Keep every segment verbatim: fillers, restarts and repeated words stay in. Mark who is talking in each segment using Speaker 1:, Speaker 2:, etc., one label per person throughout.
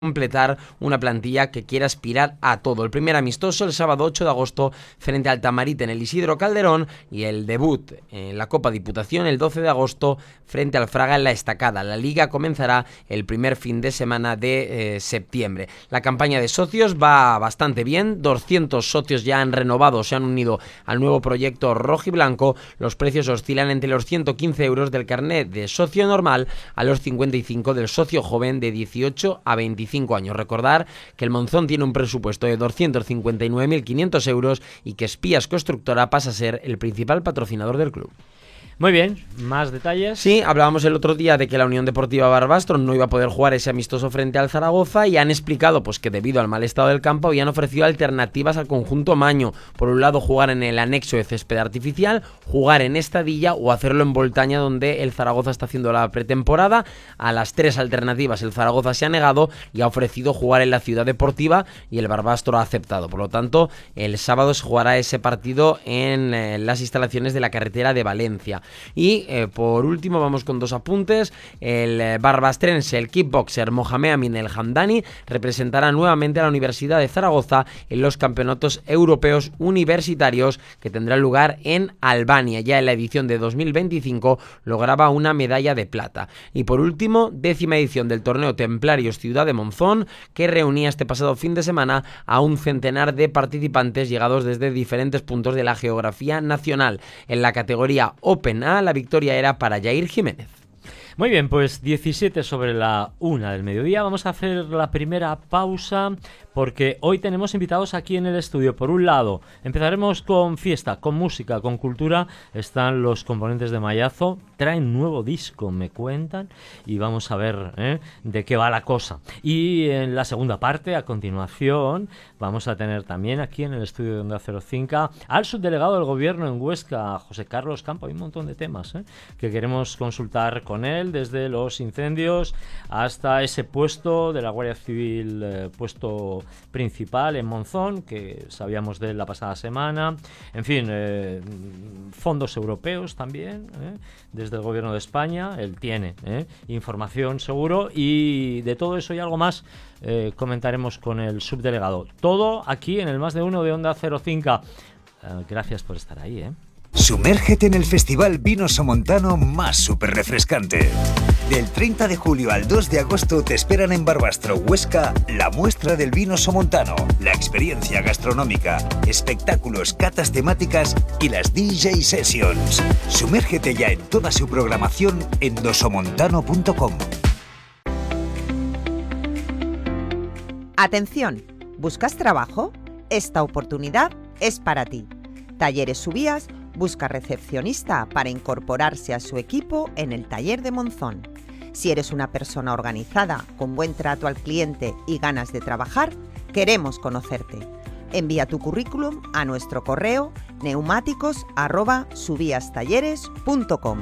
Speaker 1: completar una plantilla que quiera aspirar a todo. El primer amistoso el sábado ocho de agosto frente al Tamarite en el Isidro Calderón y el debut en la Copa Diputación el doce de agosto frente al Fraga en la Estacada. La liga comenzará el primer fin de semana de eh, septiembre. La campaña de socios va bastante bien, doscientos socios ya han renovado, se han unido al nuevo proyecto rojiblanco. Los precios oscilan entre los ciento quince euros del carnet de socio normal a los cincuenta y cinco del socio joven de dieciocho a veinticinco años. Recordar que el Monzón tiene un presupuesto de doscientos cincuenta y nueve mil quinientos euros y que Espías Constructora pasa a ser el principal patrocinador del club.
Speaker 2: Muy bien, ¿más detalles?
Speaker 1: Sí, hablábamos el otro día de que la Unión Deportiva Barbastro no iba a poder jugar ese amistoso frente al Zaragoza y han explicado pues que debido al mal estado del campo habían ofrecido alternativas al conjunto maño. Por un lado, jugar en el anexo de césped artificial, jugar en Estadilla o hacerlo en Voltaña, donde el Zaragoza está haciendo la pretemporada. A las tres alternativas el Zaragoza se ha negado y ha ofrecido jugar en la Ciudad Deportiva y el Barbastro ha aceptado. Por lo tanto, el sábado se jugará ese partido en eh, las instalaciones de la carretera de Valencia. Y eh, por último vamos con dos apuntes. El eh, barbastrense, el kickboxer Mohamed Amin El Hamdani representará nuevamente a la Universidad de Zaragoza en los campeonatos europeos universitarios que tendrán lugar en Albania. Ya en la edición de dos mil veinticinco lograba una medalla de plata. Y por último, décima edición del torneo Templarios Ciudad de Monzón, que reunía este pasado fin de semana a un centenar de participantes llegados desde diferentes puntos de la geografía nacional. En la categoría Open A, la victoria era para Jair Jiménez.
Speaker 2: Muy bien, pues diecisiete sobre la una del mediodía. Vamos a hacer la primera pausa porque hoy tenemos invitados aquí en el estudio. Por un lado, empezaremos con fiesta, con música, con cultura. Están los componentes de Mayazo, traen nuevo disco, me cuentan, y vamos a ver ¿eh? de qué va la cosa. Y en la segunda parte, a continuación, vamos a tener también aquí en el estudio de Onda cero cinco al subdelegado del gobierno en Huesca, José Carlos Campo. Hay un montón de temas ¿eh? que queremos consultar con él, desde los incendios hasta ese puesto de la Guardia Civil, eh, puesto principal en Monzón, que sabíamos de él la pasada semana. En fin, eh, fondos europeos también, ¿eh? desde el gobierno de España. Él tiene ¿eh? información seguro, y de todo eso y algo más eh, comentaremos con el subdelegado. Todo aquí en el Más de Uno de Onda cero cinco. Eh, gracias por estar ahí, ¿eh?
Speaker 3: Sumérgete en el festival Vino Somontano más súper refrescante. Del treinta de julio al dos de agosto te esperan en Barbastro, Huesca, la muestra del vino somontano, la experiencia gastronómica, espectáculos, catas temáticas y las D J Sessions. Sumérgete ya en toda su programación en dosomontano punto com.
Speaker 4: Atención, ¿buscas trabajo? Esta oportunidad es para ti. Talleres Subías busca recepcionista para incorporarse a su equipo en el taller de Monzón. Si eres una persona organizada, con buen trato al cliente y ganas de trabajar, queremos conocerte. Envía tu currículum a nuestro correo neumáticos arroba subiastalleres punto com.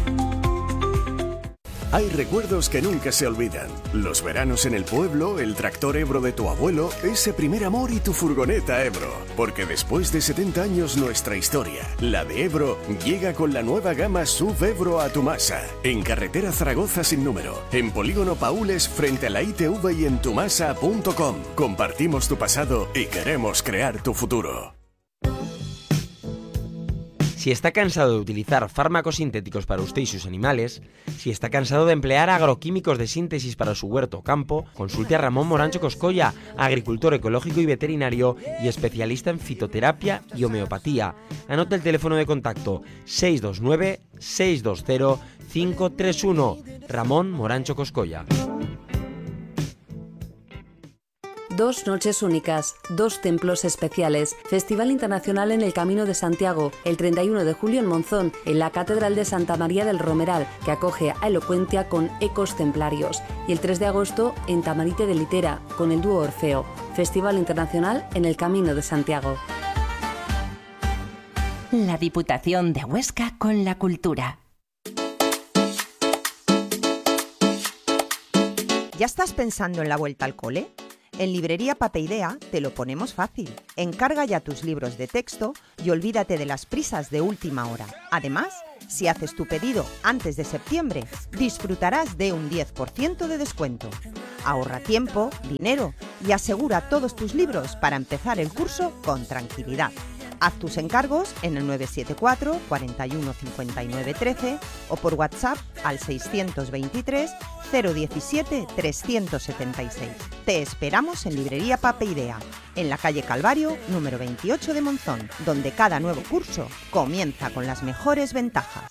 Speaker 5: Hay recuerdos que nunca se olvidan. Los veranos en el pueblo, el tractor Ebro de tu abuelo, ese primer amor y tu furgoneta Ebro. Porque después de setenta años nuestra historia, la de Ebro, llega con la nueva gama S U V Ebro a Tumasa. En carretera Zaragoza sin número. En Polígono Paules frente a la I T V y en tumasa punto com. Compartimos tu pasado y queremos crear tu futuro.
Speaker 1: Si está cansado de utilizar fármacos sintéticos para usted y sus animales, si está cansado de emplear agroquímicos de síntesis para su huerto o campo, consulte a Ramón Morancho Coscolla, agricultor ecológico y veterinario y especialista en fitoterapia y homeopatía. Anota el teléfono de contacto seis dos nueve, seis dos cero, cinco tres uno. Ramón Morancho Coscolla.
Speaker 6: Dos noches únicas, dos templos especiales. Festival Internacional en el Camino de Santiago, el treinta y uno de julio en Monzón, en la Catedral de Santa María del Romeral, que acoge a Elocuentia con ecos templarios. Y el tres de agosto en Tamarite de Litera, con el dúo Orfeo. Festival Internacional en el Camino de Santiago.
Speaker 7: La Diputación de Huesca con la cultura.
Speaker 4: ¿Ya estás pensando en la vuelta al cole? En Librería Papeidea te lo ponemos fácil. Encarga ya tus libros de texto y olvídate de las prisas de última hora. Además, Si haces tu pedido antes de septiembre, disfrutarás de un diez por ciento de descuento. Ahorra tiempo, dinero y asegura todos tus libros para empezar el curso con tranquilidad. Haz tus encargos en el nueve siete cuatro, cuarenta y uno, cincuenta y nueve, trece o por WhatsApp al seiscientos veintitrés, cero diecisiete, trescientos setenta y seis. Te esperamos en Librería Papeidea, en la calle Calvario, número veintiocho de Monzón, donde cada nuevo curso comienza con las mejores ventajas.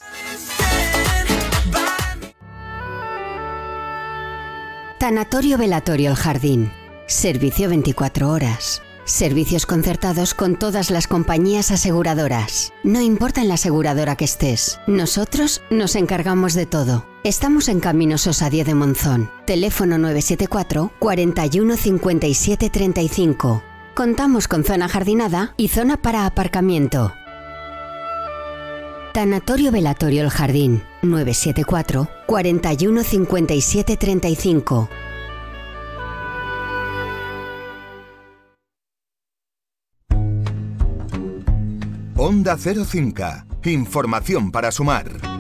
Speaker 8: Tanatorio Velatorio El Jardín. Servicio veinticuatro horas. Servicios concertados con todas las compañías aseguradoras. No importa en la aseguradora que estés, nosotros nos encargamos de todo. Estamos en Camino Sosa diez de Monzón. Teléfono nueve siete cuatro, cuarenta y uno, cincuenta y siete, treinta y cinco. Contamos con zona jardinada y zona para aparcamiento. Tanatorio Velatorio El Jardín. nueve siete cuatro, cuarenta y uno, cincuenta y siete, treinta y cinco.
Speaker 9: Onda Cero Cinca. Información para sumar.